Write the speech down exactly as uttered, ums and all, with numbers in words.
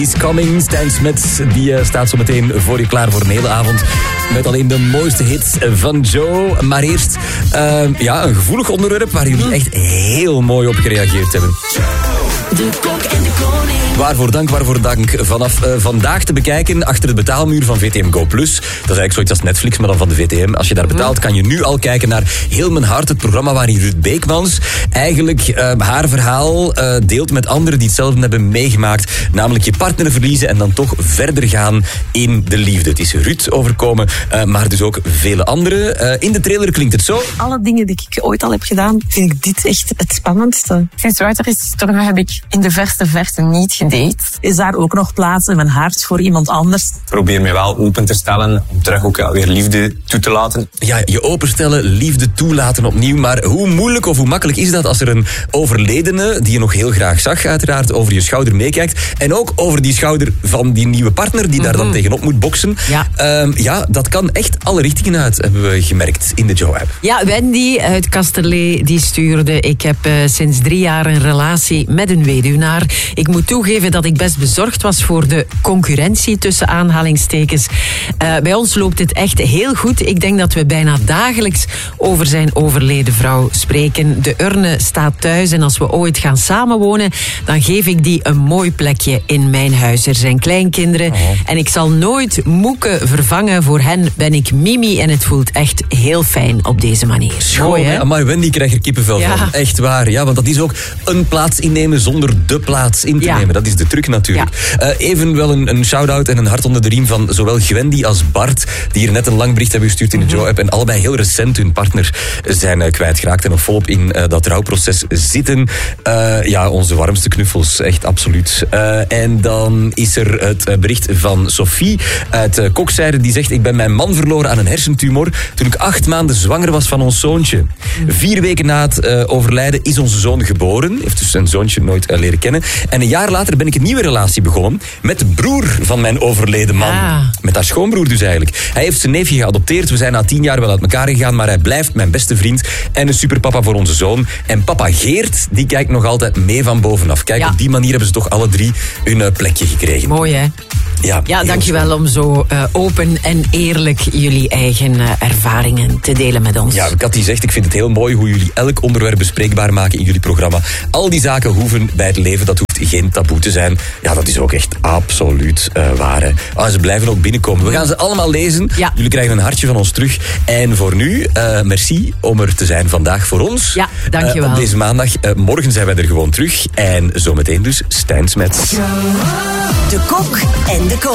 He's Coming. Stijn Smets, die uh, staat zo meteen voor je klaar voor een hele avond. Met alleen de mooiste hits van Joe. Maar eerst uh, ja, een gevoelig onderwerp waar jullie echt heel mooi op gereageerd hebben. De Kok en de Koning. Waarvoor dank, waarvoor dank. Vanaf uh, vandaag te bekijken achter de betaalmuur van V T M Go Plus. Dat is eigenlijk zoiets als Netflix, maar dan van de V T M. Als je daar betaalt, kan je nu al kijken naar Heel Mijn Hart, het programma waarin Ruud Beekmans eigenlijk uh, haar verhaal uh, deelt met anderen die hetzelfde hebben meegemaakt. Namelijk je partner verliezen en dan toch verder gaan in de liefde. Het is Ruud overkomen, uh, maar dus ook vele anderen. Uh, in de trailer klinkt het zo. Alle dingen die ik ooit al heb gedaan, vind ik dit echt het spannendste. Sinds Wouter is gestorven heb ik in de verste verte niet gedate. Is daar ook nog plaats in mijn hart voor iemand anders? Probeer me wel open te stellen om terug ook weer liefde toe te laten. Ja, je openstellen, liefde toelaten opnieuw. Maar hoe moeilijk of hoe makkelijk is dat als er een overledene, die je nog heel graag zag uiteraard, over je schouder meekijkt. En ook over die schouder van die nieuwe partner die mm-hmm. daar dan tegenop moet boksen. Ja. Um, ja, dat kan echt alle richtingen uit, hebben we gemerkt in de Joe-app. Ja, Wendy uit Kasterlee die stuurde: ik heb uh, sinds drie jaar een relatie met een weduwnaar. Ik moet toegeven dat ik best bezorgd was voor de concurrentie tussen aanhalingstekens. Uh, bij ons loopt het echt heel goed. Ik denk dat we bijna dagelijks over zijn overleden vrouw spreken. De urne staat thuis en als we ooit gaan samenwonen, dan geef ik die een mooi plekje in mijn huis. Er zijn kleinkinderen oh. en ik zal nooit Moeke vervangen. Voor hen ben ik Mimi en het voelt echt heel fijn op deze manier. Schoon, mooi, hè? Maar Wendy krijgt er kippenvel ja. van. Echt waar. Ja, want dat is ook een plaats innemen zonder de plaats in te ja. nemen. Dat is de truc natuurlijk. Ja. Uh, even wel een, een shout-out en een hart onder de riem van zowel Gwendy als Bart, die hier net een lang bericht hebben gestuurd in de Joe-app en allebei heel recent hun partner zijn uh, kwijtgeraakt en nog volop in uh, dat rouwproces zitten. Uh, ja, onze warmste knuffels, echt absoluut. Uh, en dan is er het uh, bericht van Sophie uit uh, Kokzijde, die zegt: ik ben mijn man verloren aan een hersentumor toen ik acht maanden zwanger was van ons zoontje. Vier weken na het uh, overlijden is onze zoon geboren, heeft dus zijn zoontje nooit uh, leren kennen. En een jaar later ben ik een nieuwe relatie begonnen met de broer van mijn overleden man. Ah. Met haar schoonbroer dus eigenlijk. Hij heeft zijn neefje geadopteerd. We zijn na tien jaar wel uit elkaar gegaan, maar hij blijft mijn beste vriend en een superpapa voor onze zoon. En papa Geert, die kijkt nog altijd mee van bovenaf. Kijk, ja. op die manier hebben ze toch alle drie hun uh, plekje gekregen. Mooi, hè? Ja, ja dankjewel om zo uh, open en eerlijk jullie eigen uh, ervaringen te delen met ons. Ja, Cathy zegt: ik vind het heel mooi hoe jullie elk onderwerp bespreekbaar maken in jullie programma. Al die zaken hoeven bij het leven, dat hoeft geen taboe te zijn. Ja, dat is ook echt absoluut uh, waar. Hè. Oh, ze blijven ook binnenkomen. We gaan ze allemaal lezen. Ja. Jullie krijgen een hartje van ons terug. En voor nu, uh, merci om er te zijn vandaag voor ons. Ja, dankjewel. Uh, op deze maandag. Uh, morgen zijn wij er gewoon terug. En zometeen dus Stijn Smets.